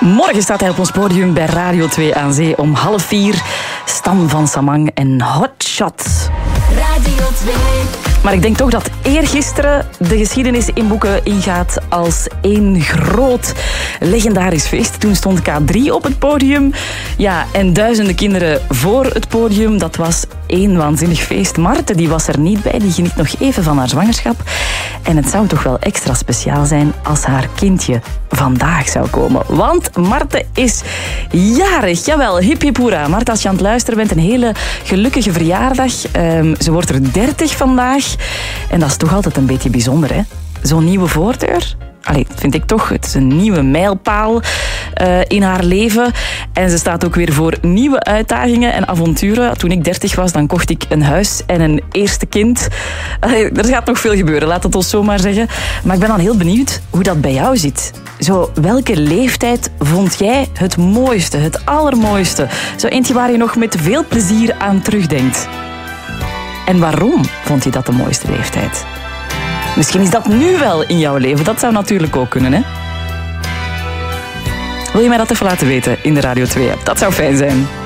Morgen staat hij op ons podium bij Radio 2 aan Zee om 3:30. Stan van Samang en Hot Shot. Radio 2. Maar ik denk toch dat eergisteren de geschiedenis inboeken ingaat als één groot legendarisch feest. Toen stond K3 op het podium. Ja, en duizenden kinderen voor het podium. Dat was één waanzinnig feest. Marten die was er niet bij. Die geniet nog even van haar zwangerschap. En het zou toch wel extra speciaal zijn als haar kindje vandaag zou komen. Want Marten is jarig. Jawel, hip hip hoera. Marten, als je aan het luisteren bent, een hele gelukkige verjaardag. Ze wordt er 30 vandaag. En dat is toch altijd een beetje bijzonder, hè? Zo'n nieuwe voordeur. Allee, vind ik toch. Het is een nieuwe mijlpaal in haar leven. En ze staat ook weer voor nieuwe uitdagingen en avonturen. Toen ik 30 was, dan kocht ik een huis en een eerste kind. Allee, er gaat nog veel gebeuren, laat het ons zo maar zeggen. Maar ik ben dan heel benieuwd hoe dat bij jou zit. Zo, welke leeftijd vond jij het mooiste, het allermooiste? Zo eentje waar je nog met veel plezier aan terugdenkt. En waarom vond je dat de mooiste leeftijd? Misschien is dat nu wel in jouw leven. Dat zou natuurlijk ook kunnen, hè? Wil je mij dat even laten weten in de Radio 2-app? Dat zou fijn zijn.